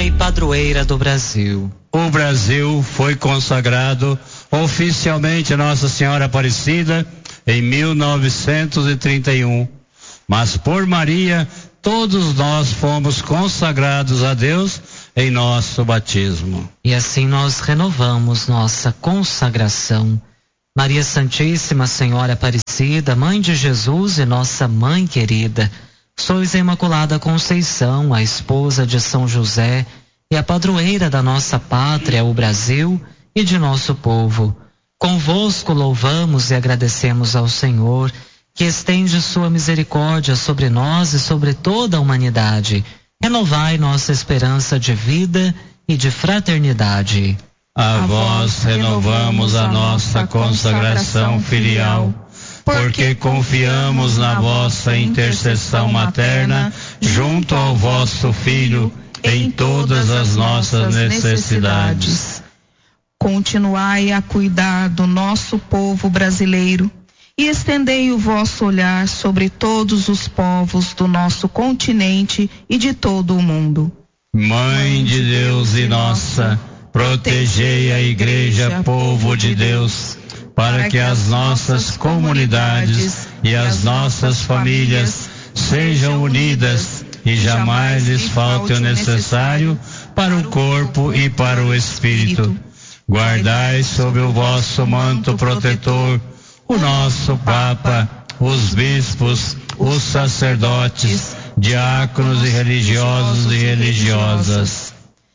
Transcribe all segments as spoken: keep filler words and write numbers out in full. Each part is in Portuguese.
e padroeira do Brasil. O Brasil foi consagrado oficialmente a Nossa Senhora Aparecida em mil novecentos e trinta e um. Mas por Maria, todos nós fomos consagrados a Deus em nosso batismo. E assim nós renovamos nossa consagração. Maria Santíssima Senhora Aparecida, Mãe de Jesus e nossa Mãe querida, sois a Imaculada Conceição, a esposa de São José e a padroeira da nossa pátria, o Brasil, e de nosso povo. Convosco louvamos e agradecemos ao Senhor, que estende sua misericórdia sobre nós e sobre toda a humanidade. Renovai nossa esperança de vida e de fraternidade. A vós renovamos a nossa consagração filial, porque confiamos na vossa intercessão materna junto ao vosso Filho em todas as nossas necessidades. Continuai a cuidar do nosso povo brasileiro e estendei o vosso olhar sobre todos os povos do nosso continente e de todo o mundo. Mãe de Deus e nossa, protegei a Igreja, povo de Deus, para que as nossas comunidades e as nossas famílias sejam unidas e jamais lhes falte o necessário para o corpo e para o espírito. Guardai sob o vosso manto protetor o nosso Papa, os bispos, os sacerdotes, diáconos e religiosos e religiosas.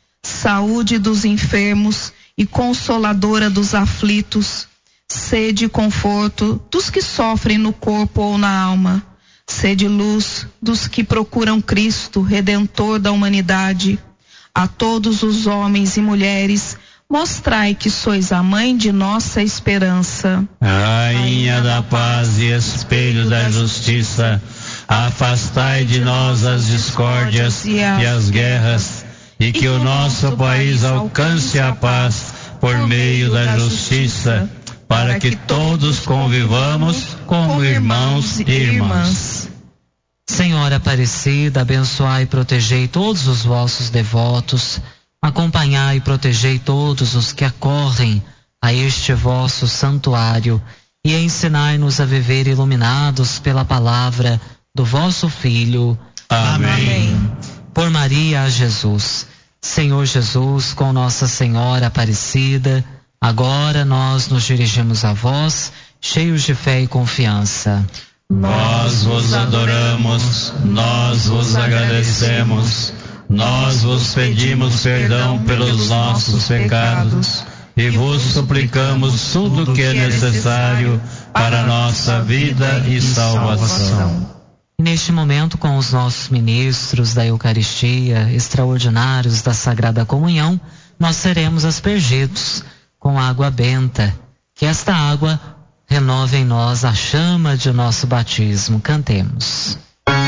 Saúde dos enfermos e consoladora dos aflitos, sede e conforto dos que sofrem no corpo ou na alma, sede luz dos que procuram Cristo, Redentor da humanidade. A todos os homens e mulheres, mostrai que sois a mãe de nossa esperança. Rainha da paz e espelho da justiça, afastai de nós as discórdias e as guerras, e que o nosso país alcance a paz por meio da justiça, para que todos convivamos como irmãos e irmãs. Senhora Aparecida, abençoai e protegei todos os vossos devotos, acompanhai e protegei todos os que acorrem a este vosso santuário e ensinai-nos a viver iluminados pela palavra do vosso Filho. Amém. Amém. Por Maria a Jesus. Senhor Jesus, com Nossa Senhora Aparecida, agora nós nos dirigimos a vós, cheios de fé e confiança. Nós vos adoramos, nós vos agradecemos, nós vos pedimos perdão pelos nossos pecados e vos suplicamos tudo o que é necessário para a nossa vida e salvação. Neste momento, com os nossos ministros da Eucaristia, extraordinários da Sagrada Comunhão, nós seremos aspergidos com água benta. Que esta água renove em nós a chama de nosso batismo. Cantemos.